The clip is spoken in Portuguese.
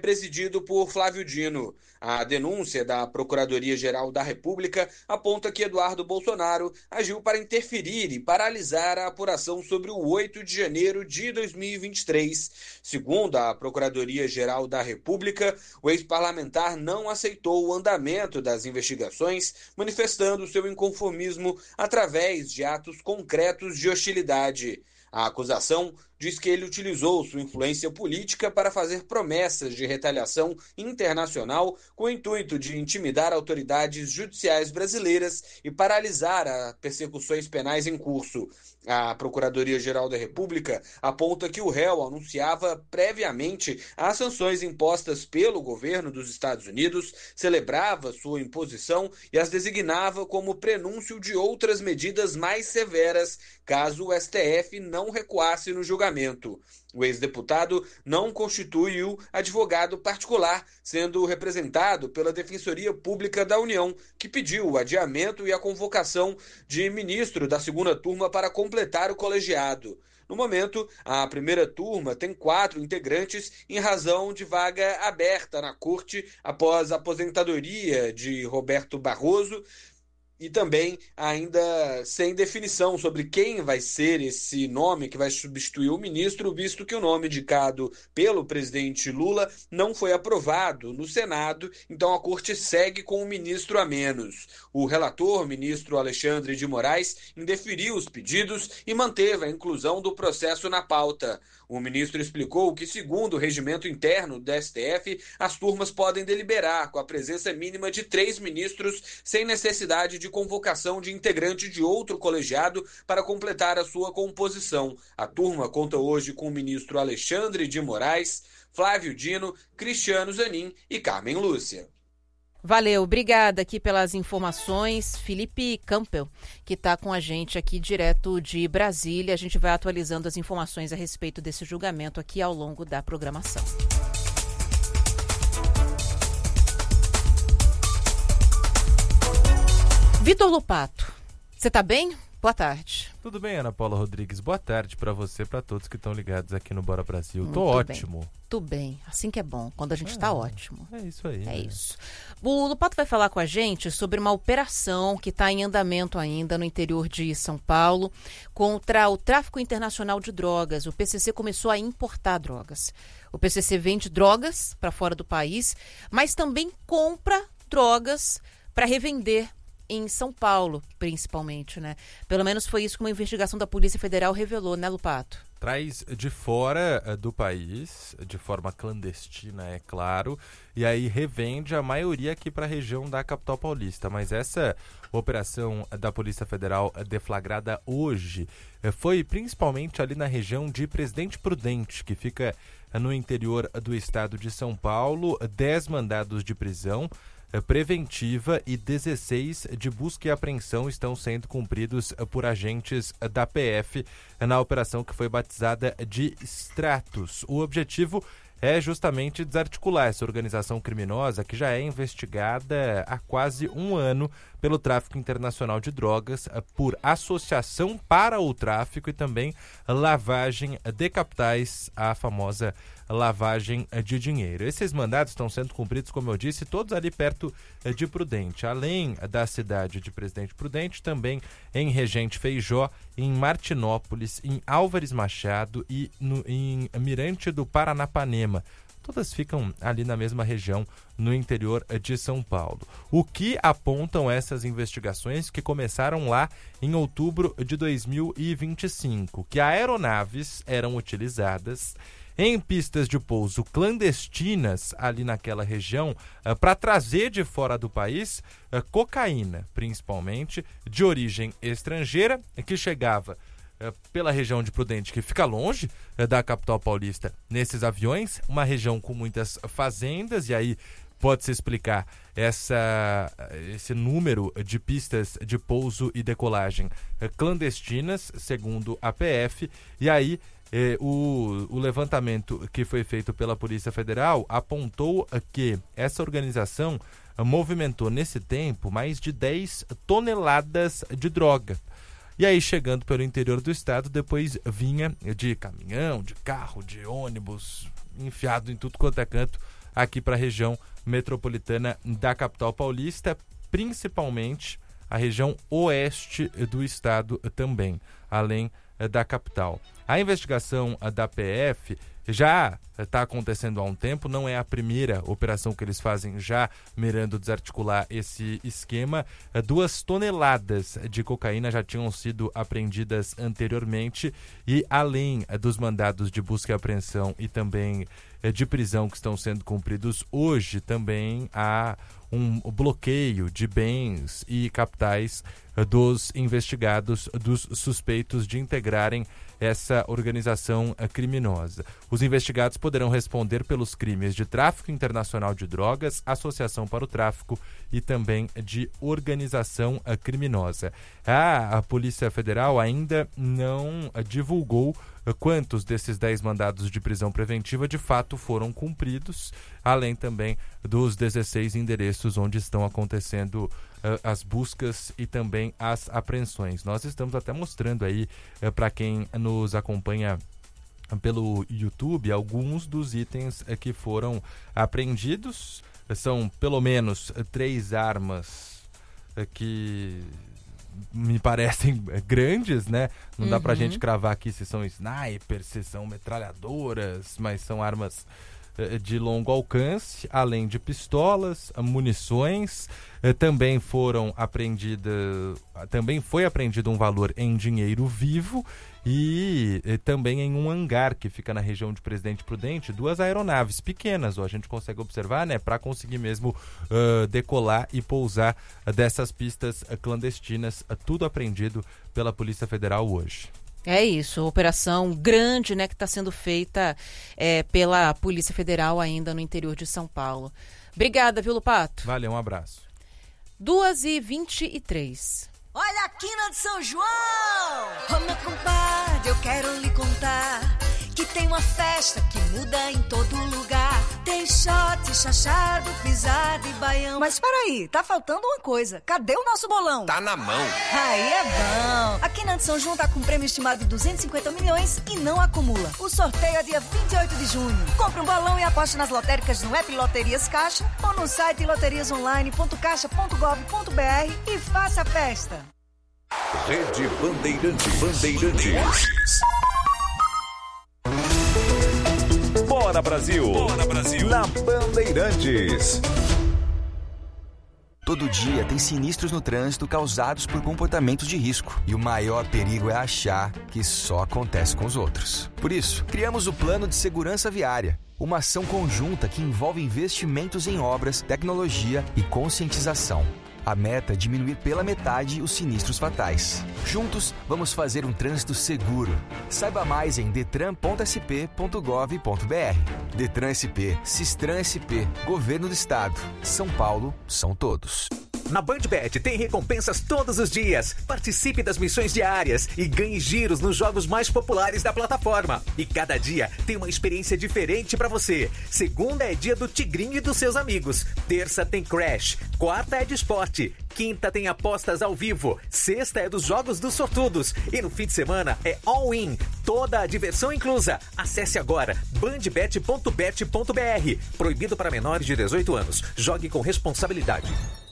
presidido por Flávio Dino. A denúncia da Procuradoria-Geral da República aponta que Eduardo Bolsonaro agiu para interferir e paralisar a apuração sobre o 8 de janeiro de 2023. Segundo a Procuradoria-Geral da República, o ex-parlamentar não aceitou o andamento das investigações, manifestando seu inconformismo através de atos concretos de hostilidade. A acusação diz que ele utilizou sua influência política para fazer promessas de retaliação internacional com o intuito de intimidar autoridades judiciais brasileiras e paralisar as persecuções penais em curso. A Procuradoria-Geral da República aponta que o réu anunciava previamente as sanções impostas pelo governo dos Estados Unidos, celebrava sua imposição e as designava como prenúncio de outras medidas mais severas caso o STF não recuasse no julgamento. O ex-deputado não constituiu advogado particular, sendo representado pela Defensoria Pública da União, que pediu o adiamento e a convocação de ministro da segunda turma para completar o colegiado. No momento, a primeira turma tem 4 integrantes em razão de vaga aberta na corte após a aposentadoria de Roberto Barroso, e também ainda sem definição sobre quem vai ser esse nome que vai substituir o ministro, visto que o nome indicado pelo presidente Lula não foi aprovado no Senado, então a corte segue com um ministro a menos. O relator, ministro Alexandre de Moraes, indeferiu os pedidos e manteve a inclusão do processo na pauta. O ministro explicou que, segundo o regimento interno do STF, as turmas podem deliberar com a presença mínima de 3 ministros sem necessidade de convocação de integrante de outro colegiado para completar a sua composição. A turma conta hoje com o ministro Alexandre de Moraes, Flávio Dino, Cristiano Zanin e Carmen Lúcia. Valeu, obrigada aqui pelas informações. Felipe Campbell, que está com a gente aqui direto de Brasília. A gente vai atualizando as informações a respeito desse julgamento aqui ao longo da programação. Vitor Lupato, você está bem? Boa tarde. Tudo bem, Ana Paula Rodrigues? Boa tarde para você e para todos que estão ligados aqui no Bora Brasil. Tô ótimo. Tudo bem. Assim que é bom, quando a gente está ótimo. É isso aí. É isso. O Lupato vai falar com a gente sobre uma operação que está em andamento ainda no interior de São Paulo contra o tráfico internacional de drogas. O PCC começou a importar drogas. O PCC vende drogas para fora do país, mas também compra drogas para revender em São Paulo, principalmente, né? Pelo menos foi isso que uma investigação da Polícia Federal revelou, né, Lupato? Traz de fora do país, de forma clandestina, é claro, e aí revende a maioria aqui para a região da capital paulista. Mas essa operação da Polícia Federal deflagrada hoje foi principalmente ali na região de Presidente Prudente, que fica no interior do estado de São Paulo. 10 mandados de prisão preventiva e 16 de busca e apreensão estão sendo cumpridos por agentes da PF na operação que foi batizada de Stratos. O objetivo é justamente desarticular essa organização criminosa que já é investigada há quase um ano pelo tráfico internacional de drogas, por associação para o tráfico e também lavagem de capitais, a famosa lavagem de dinheiro. Esses mandados estão sendo cumpridos, como eu disse, todos ali perto de Prudente, além da cidade de Presidente Prudente, também em Regente Feijó, em Martinópolis, em Álvares Machado e em Mirante do Paranapanema. Todas ficam ali na mesma região, no interior de São Paulo. O que apontam essas investigações que começaram lá em outubro de 2025? Que aeronaves eram utilizadas em pistas de pouso clandestinas ali naquela região para trazer de fora do país cocaína, principalmente de origem estrangeira, que chegava pela região de Prudente, que fica longe da capital paulista, nesses aviões, uma região com muitas fazendas, e aí pode-se explicar esse número de pistas de pouso e decolagem clandestinas, segundo a PF, e aí o levantamento que foi feito pela Polícia Federal apontou que essa organização movimentou nesse tempo mais de 10 toneladas de droga. E aí, chegando pelo interior do estado, depois vinha de caminhão, de carro, de ônibus, enfiado em tudo quanto é canto aqui para a região metropolitana da capital paulista, principalmente a região oeste do estado também, além da capital. A investigação da PF já está acontecendo há um tempo, não é a primeira operação que eles fazem já mirando desarticular esse esquema. 2 toneladas de cocaína já tinham sido apreendidas anteriormente e além dos mandados de busca e apreensão e também de prisão que estão sendo cumpridos hoje, também há um bloqueio de bens e capitais dos investigados, dos suspeitos de integrarem essa organização criminosa. Os investigados poderão responder pelos crimes de tráfico internacional de drogas, associação para o tráfico e também de organização criminosa. A Polícia Federal ainda não divulgou quantos desses 10 mandados de prisão preventiva de fato foram cumpridos, além também dos 16 endereços onde estão acontecendo as buscas e também as apreensões. Nós estamos até mostrando aí para quem nos acompanha pelo YouTube alguns dos itens que foram apreendidos. São pelo menos 3 armas que me parecem grandes, né? Não dá pra gente cravar aqui se são snipers, se são metralhadoras, mas são armas de longo alcance, além de pistolas, munições. Também foi apreendido um valor em dinheiro vivo e também em um hangar que fica na região de Presidente Prudente, 2 aeronaves pequenas, a gente consegue observar, né, para conseguir mesmo decolar e pousar dessas pistas clandestinas, tudo apreendido pela Polícia Federal hoje. É isso, operação grande, né, que está sendo feita pela Polícia Federal ainda no interior de São Paulo. Obrigada, viu, Lupato? Valeu, um abraço. 2h23. Olha a quina de São João! Ô meu compadre, eu quero lhe contar que tem uma festa que muda em todo lugar. Tem shot, chachado, pisada e baião. Mas peraí, tá faltando uma coisa. Cadê o nosso bolão? Tá na mão. Aí é bom. A Quina de São João tá com prêmio estimado de 250 milhões e não acumula. O sorteio é dia 28 de junho. Compre um bolão e aposte nas lotéricas no app Loterias Caixa ou no site loteriasonline.caixa.gov.br e faça a festa. Rede Bandeirantes. Bora Brasil! Bora Brasil! Na Bandeirantes. Todo dia tem sinistros no trânsito causados por comportamentos de risco. E o maior perigo é achar que só acontece com os outros. Por isso, criamos o Plano de Segurança Viária. Uma ação conjunta que envolve investimentos em obras, tecnologia e conscientização. A meta é diminuir pela metade os sinistros fatais. Juntos, vamos fazer um trânsito seguro. Saiba mais em detran.sp.gov.br. Detran SP, Sistran SP, Governo do Estado. São Paulo, são todos. Na BandBet tem recompensas todos os dias. Participe das missões diárias e ganhe giros nos jogos mais populares da plataforma. E cada dia tem uma experiência diferente pra você. Segunda é dia do Tigrinho e dos seus amigos. Terça tem Crash. Quarta é de esporte. Quinta tem apostas ao vivo. Sexta é dos jogos dos sortudos. E no fim de semana é all-in. Toda a diversão inclusa. Acesse agora bandbet.bet.br. Proibido para menores de 18 anos. Jogue com responsabilidade.